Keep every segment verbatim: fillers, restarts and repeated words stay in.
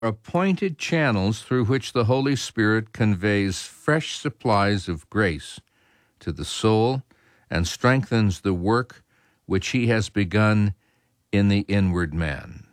appointed channels through which the Holy Spirit conveys fresh supplies of grace to the soul and strengthens the work which he has begun in the inward man.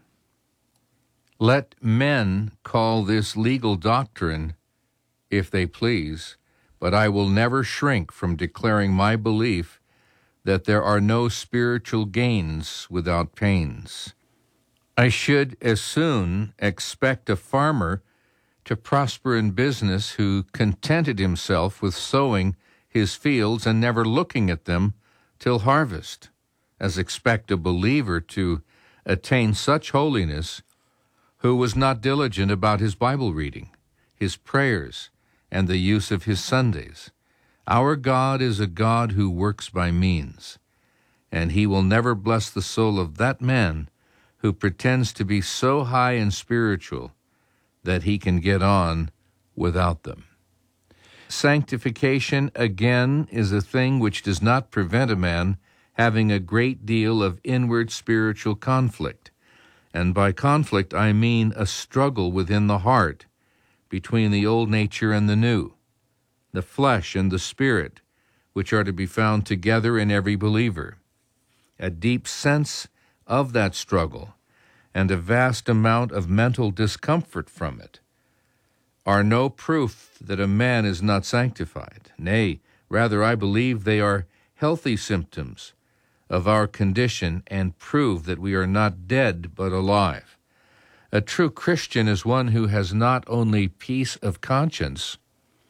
Let men call this legal doctrine, if they please, but I will never shrink from declaring my belief that there are no spiritual gains without pains. I should as soon expect a farmer to prosper in business who contented himself with sowing his fields and never looking at them till harvest, as expect a believer to attain such holiness who was not diligent about his Bible reading, his prayers, and the use of his Sundays. Our God is a God who works by means, and he will never bless the soul of that man who pretends to be so high and spiritual that he can get on without them. Sanctification, again, is a thing which does not prevent a man having a great deal of inward spiritual conflict. And by conflict, I mean a struggle within the heart between the old nature and the new, the flesh and the spirit, which are to be found together in every believer. A deep sense of that struggle and a vast amount of mental discomfort from it are no proof that a man is not sanctified. Nay, rather, I believe they are healthy symptoms of our condition and prove that we are not dead but alive. A true Christian is one who has not only peace of conscience,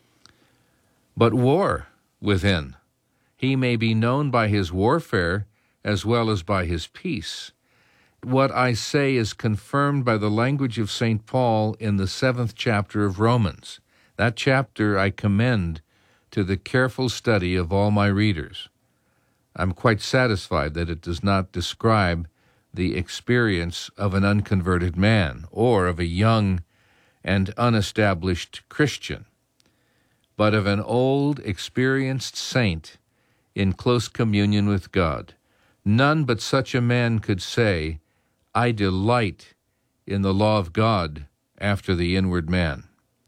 but war within. He may be known by his warfare as well as by his peace. What I say is confirmed by the language of Saint Paul in the seventh chapter of Romans. That chapter I commend to the careful study of all my readers. I'm quite satisfied that it does not describe the experience of an unconverted man or of a young and unestablished Christian, but of an old, experienced saint in close communion with God. None but such a man could say, I delight in the law of God after the inward man.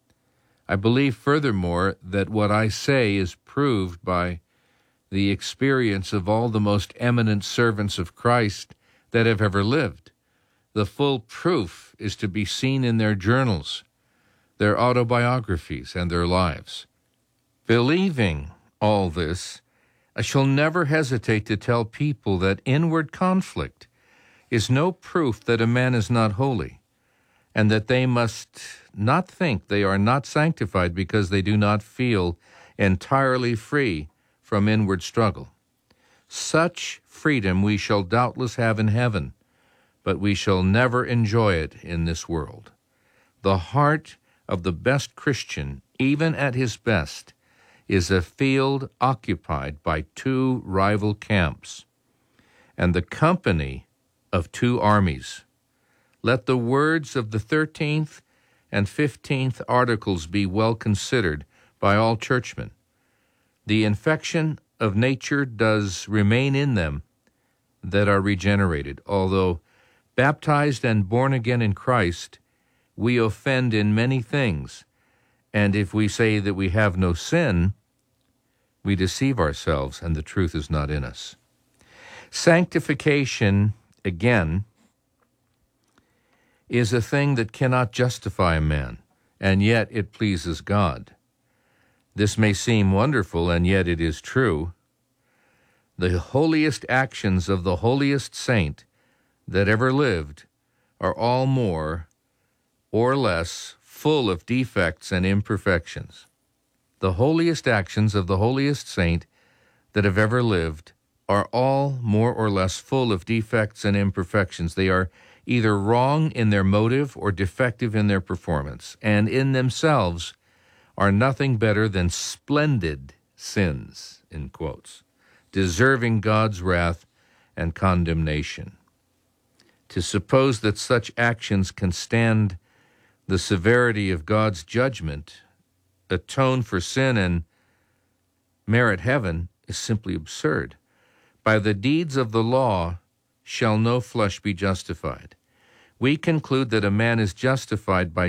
I believe, furthermore, that what I say is proved by the experience of all the most eminent servants of Christ that have ever lived. The full proof is to be seen in their journals, their autobiographies, and their lives. Believing all this, I shall never hesitate to tell people that inward conflict is no proof that a man is not holy, and that they must not think they are not sanctified because they do not feel entirely free from inward struggle. Such freedom we shall doubtless have in heaven, but we shall never enjoy it in this world. The heart of the best Christian, even at his best, is a field occupied by two rival camps, and the company of two armies. Let the words of the thirteenth and fifteenth articles be well considered by all churchmen. The infection of nature does remain in them that are regenerated. Although baptized and born again in Christ, we offend in many things, and if we say that we have no sin, we deceive ourselves, and the truth is not in us. Sanctification, again, is a thing that cannot justify a man, and yet it pleases God. This may seem wonderful, and yet it is true. The holiest actions of the holiest saint that ever lived are all more or less full of defects and imperfections. The holiest actions of the holiest saint that have ever lived are all more or less full of defects and imperfections. They are either wrong in their motive or defective in their performance, and in themselves are nothing better than splendid sins, in quotes, deserving God's wrath and condemnation. To suppose that such actions can stand the severity of God's judgment, atone for sin, and merit heaven is simply absurd. By the deeds of the law shall no flesh be justified. we conclude that a man is justified by